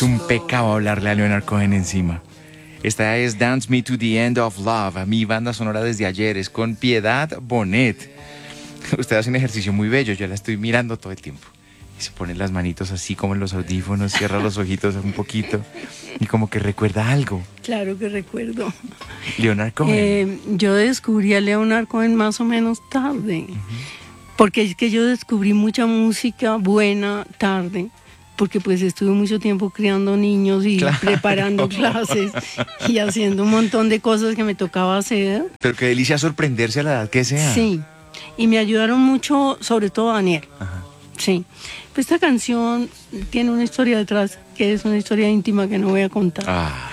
Es un pecado hablarle a Leonard Cohen encima. Esta es Dance Me to the End of Love, mi banda sonora desde ayer, es con Piedad Bonet. Usted hace un ejercicio muy bello, yo la estoy mirando todo el tiempo. Y se pone las manitos así como en los audífonos, cierra los ojitos un poquito y como que recuerda algo. Claro que recuerdo. Leonard Cohen. Yo descubrí a Leonard Cohen más o menos tarde, porque es que yo descubrí mucha música buena tarde, porque pues estuve mucho tiempo criando niños y preparando clases y haciendo un montón de cosas que me tocaba hacer. Pero qué delicia sorprenderse a la edad que sea. Sí, y me ayudaron mucho, sobre todo Daniel. Ajá. Sí, pues esta canción tiene una historia detrás, que es una historia íntima que no voy a contar. Ah.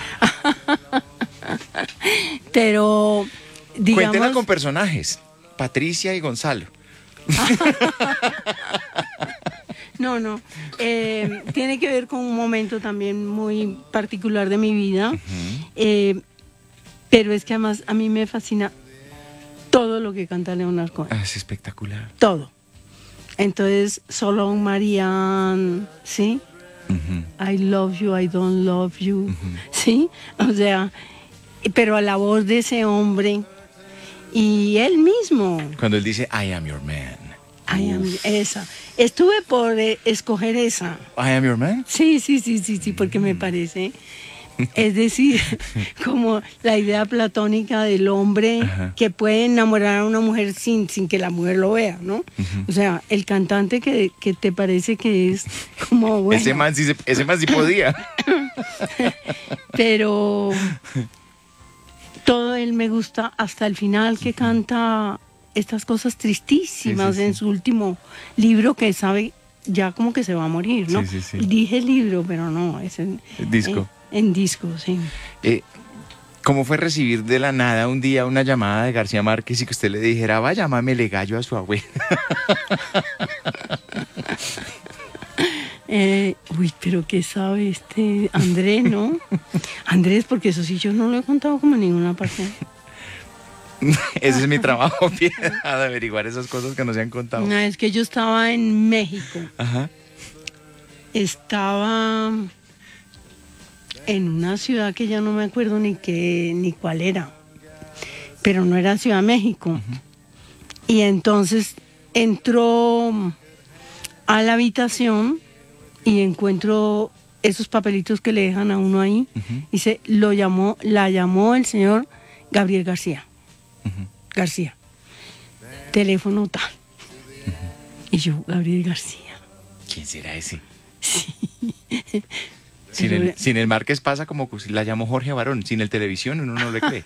Pero, digamos... Cuéntela con personajes, Patricia y Gonzalo. No, tiene que ver con un momento también muy particular de mi vida, pero es que además a mí me fascina todo lo que canta Leonard Cohen. Ah, es espectacular. Todo. Entonces, solo Marianne, ¿sí? I love you, I don't love you, ¿sí? O sea, pero a la voz de ese hombre y él mismo. Cuando él dice, I am your man. Esa. Estuve por escoger esa. I am your man. Sí, porque me parece. Es decir, como la idea platónica del hombre que puede enamorar a una mujer sin que la mujer lo vea, ¿no? O sea, el cantante que te parece que es como bueno. Ese man sí podía. Pero todo él me gusta hasta el final que canta estas cosas tristísimas en su último libro que sabe ya como que se va a morir, ¿no? Sí. Dije libro, pero no, es en disco. En disco, sí. ¿Cómo fue recibir de la nada un día una llamada de García Márquez y que usted le dijera, vaya, mámele gallo a su abuela? Pero ¿qué sabe este Andrés, no? Andrés, porque eso sí yo no lo he contado como en ninguna parte. Ese es mi trabajo, Piedad, de averiguar esas cosas que no se han contado. No, es que yo estaba en México. Ajá. Estaba en una ciudad que ya no me acuerdo ni cuál era, pero no era Ciudad de México. Y entonces entró a la habitación y encuentro esos papelitos que le dejan a uno ahí. Dice, la llamó el señor Gabriel García. García. Teléfono tal. Y yo, Gabriel García. ¿Quién será ese? Sí. Sin el Márquez pasa como si la llamó Jorge Barón. Sin el televisión uno no le cree.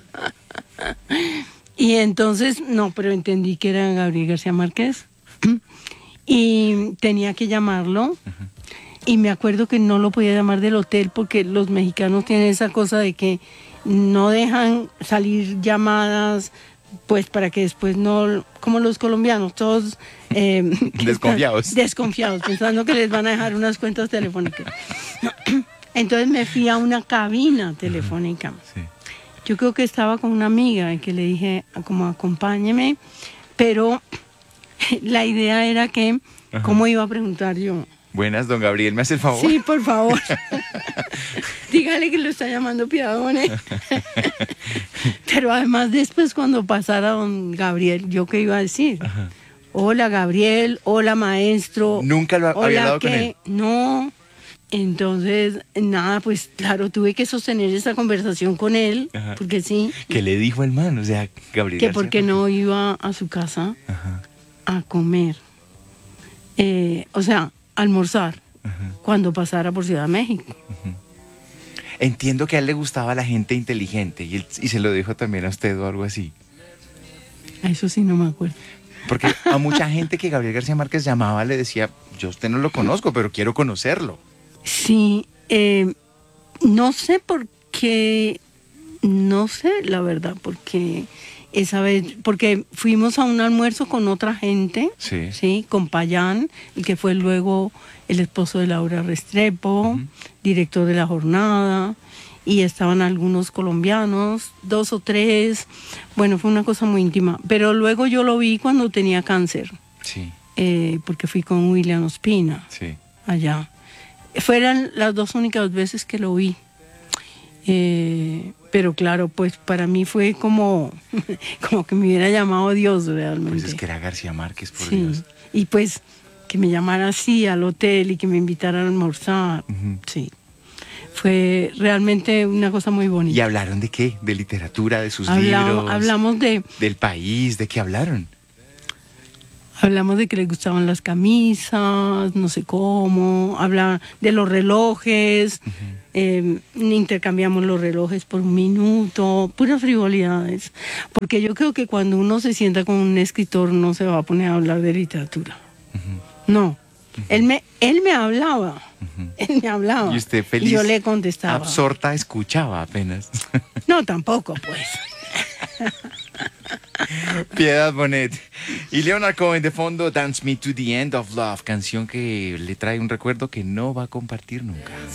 Y entonces, no, pero entendí que era Gabriel García Márquez. Y tenía que llamarlo. Y me acuerdo que no lo podía llamar del hotel porque los mexicanos tienen esa cosa de que no dejan salir llamadas, pues para que después no, como los colombianos, todos desconfiados, pensando que les van a dejar unas cuentas telefónicas. Entonces me fui a una cabina telefónica. Sí. Yo creo que estaba con una amiga y que le dije como acompáñeme, pero la idea era que, ¿cómo iba a preguntar yo? Buenas, don Gabriel, ¿me hace el favor? Sí, por favor. Dígale que lo está llamando Piedadone. Pero además después cuando pasara don Gabriel, ¿yo qué iba a decir? Hola Gabriel, hola maestro. ¿Nunca lo había hablado con él? No. Entonces, nada, pues claro, tuve que sostener esa conversación con él, porque sí. ¿Qué le dijo el man? O sea, Gabriel que García, porque no iba a su casa a comer. O sea, almorzar cuando pasara por Ciudad de México. Entiendo que a él le gustaba la gente inteligente y se lo dijo también a usted o algo así. A eso sí no me acuerdo. Porque a mucha gente que Gabriel García Márquez llamaba le decía, yo a usted no lo conozco, pero quiero conocerlo. Sí, no sé por qué, no sé la verdad, porque esa vez, porque fuimos a un almuerzo con otra gente, sí, con Payán, el que fue luego el esposo de Laura Restrepo, director de La Jornada, y estaban algunos colombianos, 2 o 3, bueno, fue una cosa muy íntima, pero luego yo lo vi cuando tenía cáncer, porque fui con William Ospina, allá. Fueron las dos únicas veces que lo vi. Pero claro, pues para mí fue como, como que me hubiera llamado Dios realmente. Pues es que era García Márquez, por Sí, Dios. y pues que me llamara así al hotel y que me invitara a almorzar. Sí, fue realmente una cosa muy bonita. ¿Y hablaron de qué? ¿De literatura, de sus libros? Hablamos ¿Del país? ¿De qué hablaron? Hablamos de que le gustaban las camisas, no sé cómo, hablaban de los relojes, intercambiamos los relojes por un minuto, puras frivolidades. Porque yo creo que cuando uno se sienta con un escritor no se va a poner a hablar de literatura. No, él me hablaba, él me hablaba. Y usted feliz, y yo le contestaba. absorta, escuchaba apenas. No, tampoco, pues. Piedad Bonet. Y Leonard Cohen de fondo, Dance Me to the End of Love, canción que le trae un recuerdo que no va a compartir nunca.